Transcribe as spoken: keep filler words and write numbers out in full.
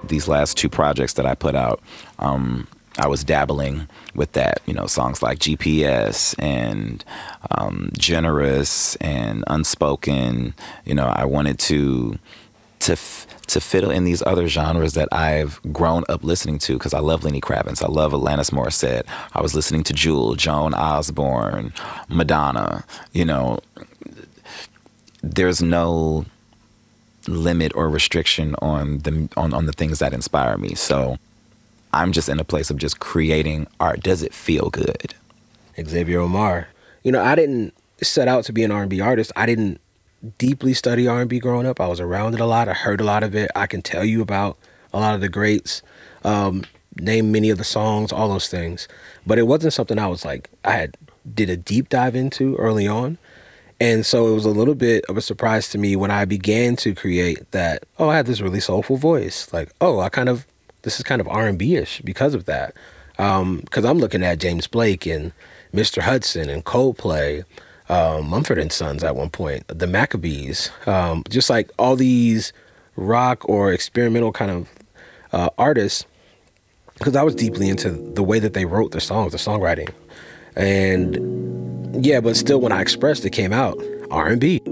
these last two projects that I put out, um, I was dabbling with that, you know, songs like G P S and um, Generous and Unspoken. You know, I wanted to to f- to fiddle in these other genres that I've grown up listening to, because I love Lenny Kravitz, I love Alanis Morissette. I was listening to Jewel, Joan Osborne, Madonna. You know, there's no limit or restriction on the on, on the things that inspire me. So I'm just in a place of just creating art. Does it feel good? Xavier Omar. You know, I didn't set out to be an R and B artist. I didn't deeply study R and B growing up. I was around it a lot. I heard a lot of it. I can tell you about a lot of the greats, um, name many of the songs, all those things. But it wasn't something I was like, I had did a deep dive into early on. And so it was a little bit of a surprise to me when I began to create that, oh, I had this really soulful voice. Like, oh, I kind of, this is kind of R and B-ish because of that. Um, because I'm looking at James Blake and Mister Hudson and Coldplay, um, Mumford and Sons at one point, the Maccabees, um, just like all these rock or experimental kind of uh, artists, because I was deeply into the way that they wrote their songs, the songwriting. And yeah, but still when I expressed, it came out R and B.